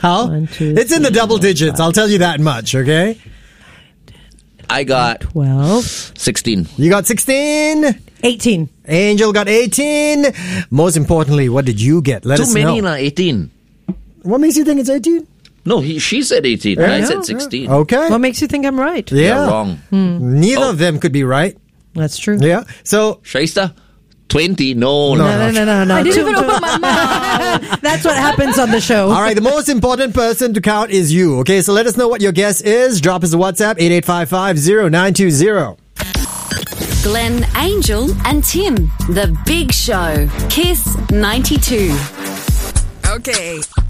How? 1, 2, It's in the 3, double 4, digits. 5. I'll tell you that much, okay? I got 12. 16. You got 16. 18. Angel got 18. Most importantly, what did you get? Let Too us many, know. 18. What makes you think it's 18? No, she said 18. Yeah, I yeah, said 16. Okay. What makes you think I'm right? Yeah. You're wrong. Neither of them could be right. That's true. Yeah. So, Shaista, 20. No. No. I didn't even open my mouth. That's what happens on the show. all right, the most important person to count is you. Okay, so let us know what your guess is. Drop us a WhatsApp, 88550920. Glenn, Angel, and Tim. The Big Show. Kiss 92. Okay,